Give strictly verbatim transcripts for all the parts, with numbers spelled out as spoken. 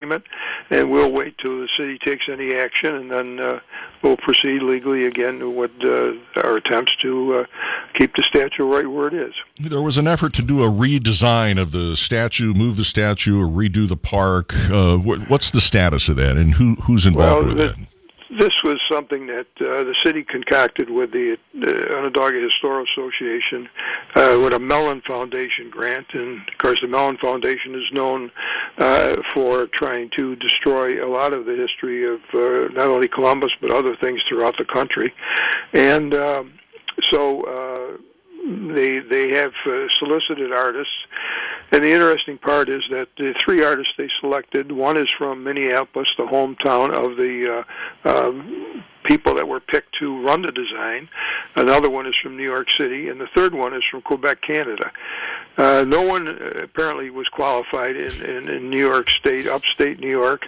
Amendment, and we'll wait till the city takes any action, and then uh, we'll proceed legally again with uh, our attempts to uh, keep the statue right where it is. There was an effort to do a redesign of the statue, move the statue, or redo the park. Uh, what's the status of that, and who who's involved well, with the, that? This was something that uh, the city concocted with the uh, Onondaga Historical Association uh, with a Mellon Foundation grant. And, of course, the Mellon Foundation is known uh, for trying to destroy a lot of the history of uh, not only Columbus but other things throughout the country. And um, so uh, they, they have uh, solicited artists. And the interesting part is that the three artists they selected, one is from Minneapolis, the hometown of the uh, uh, people that were picked to run the design. Another one is from New York City, and the third one is from Quebec, Canada. Uh, no one uh, apparently was qualified in, in, in New York State, upstate New York.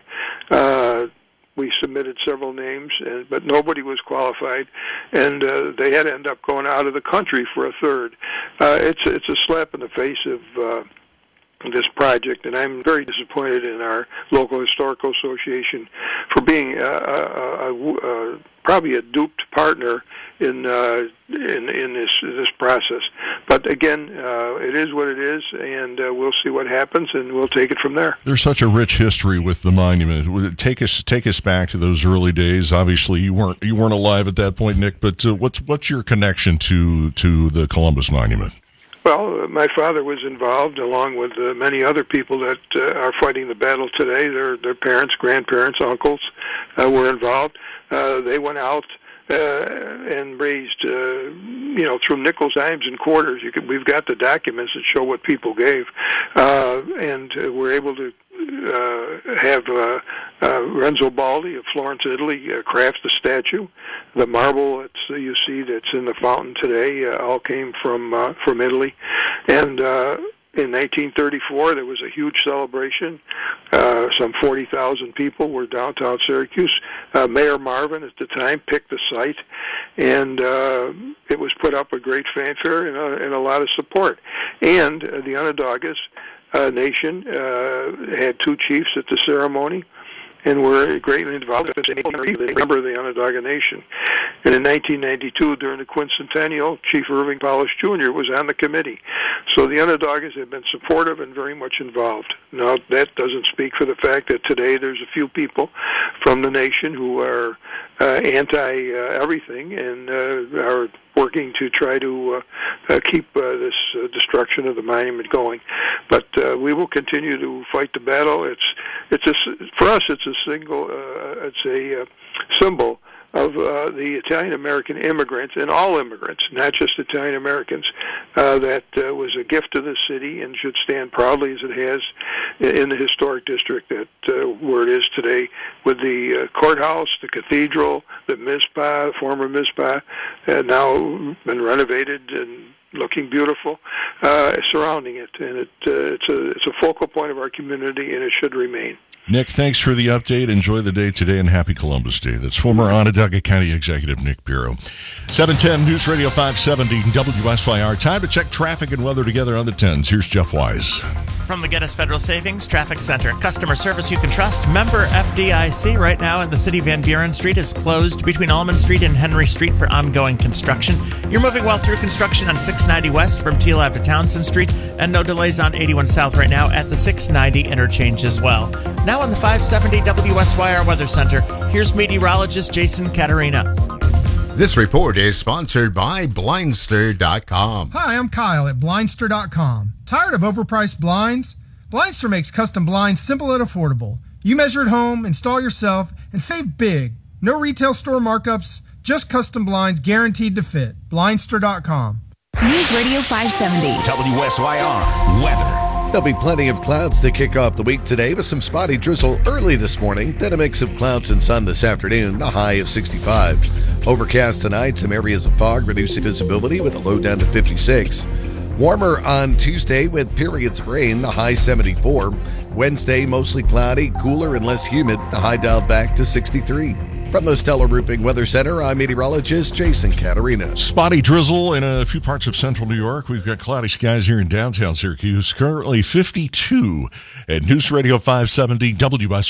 Uh, We submitted several names, uh, but nobody was qualified, and uh, they had to end up going out of the country for a third. Uh, it's it's a slap in the face of uh, this project, and I'm very disappointed in our local historical association for being uh, a, a, a, probably a duped partner in uh, in, in this this process. But again, uh, it is what it is, and uh, we'll see what happens, and we'll take it from there. There's such a rich history with the monument. Take us take us back to those early days. Obviously, you weren't you weren't alive at that point, Nick. But uh, what's what's your connection to to the Columbus Monument? Well, uh, my father was involved, along with uh, many other people that uh, are fighting the battle today. Their their parents, grandparents, uncles uh, were involved. Uh, they went out uh, and raised, uh, you know, through nickels, dimes, and quarters. You could, we've got the documents that show what people gave, uh, and uh, we're able to uh, have uh, uh, Renzo Baldi of Florence, Italy, uh, craft the statue. The marble that's uh, you see that's in the fountain today uh, all came from uh, from Italy, and uh, in nineteen thirty-four there was a huge celebration. Uh, some forty thousand people were downtown Syracuse. Uh, Mayor Marvin at the time picked the site, and uh, it was put up with great fanfare and a, and a lot of support. And uh, the Onondagas uh, Nation uh, had two chiefs at the ceremony, and were greatly involved as a member of the Onondaga Nation. And in nineteen ninety-two, during the quincentennial, Chief Irving Powers Junior was on the committee. So the Onondagas have been supportive and very much involved. Now, that doesn't speak for the fact that today there's a few people from the nation who are uh, anti-everything uh, and uh, are working to try to uh, uh, keep uh, this uh, destruction of the monument going. But uh, we will continue to fight the battle. It's it's a, for us, it's a single, uh, it's a uh, symbol of uh, the Italian-American immigrants, and all immigrants, not just Italian-Americans, uh, that uh, was a gift to the city and should stand proudly as it has in the historic district that uh, where it is today, with the uh, courthouse, the cathedral, the Mizpah, the former Mizpah, uh, now been renovated and looking beautiful, uh, surrounding it. And it, uh, it's, a, it's a focal point of our community, and it should remain. Nick, thanks for the update. Enjoy the day today, and happy Columbus Day. That's former Onondaga County Executive Nick Bureau. seven ten News Radio five seventy W S Y R. Time to check traffic and weather together on the tens. Here's Jeff Wise. From the Geddes Federal Savings Traffic Center. Customer service you can trust. Member F D I C. Right now in the city, Van Buren Street is closed between Almond Street and Henry Street for ongoing construction. You're moving well through construction on six ninety West from Teal Ave to Townsend Street, and no delays on eighty-one South right now at the six ninety interchange as well. Now on the five seventy W S Y R Weather Center, here's meteorologist Jason Caterina. This report is sponsored by Blindster dot com. Hi, I'm Kyle at Blindster dot com. Tired of overpriced blinds? Blindster makes custom blinds simple and affordable. You measure at home, install yourself, and save big. No retail store markups, just custom blinds guaranteed to fit. Blindster dot com. News Radio five seventy. W S Y R Weather. There'll be plenty of clouds to kick off the week today with some spotty drizzle early this morning, then a mix of clouds and sun this afternoon, the high of sixty-five. Overcast tonight, some areas of fog reducing visibility with a low down to fifty-six. Warmer on Tuesday with periods of rain, the high seventy-four. Wednesday, mostly cloudy, cooler and less humid, the high dialed back to sixty-three. From the Stellar Roofing Weather Center, I'm meteorologist Jason Caterina. Spotty drizzle in a few parts of central New York. We've got cloudy skies here in downtown Syracuse. Currently fifty-two at News Radio five seventy W S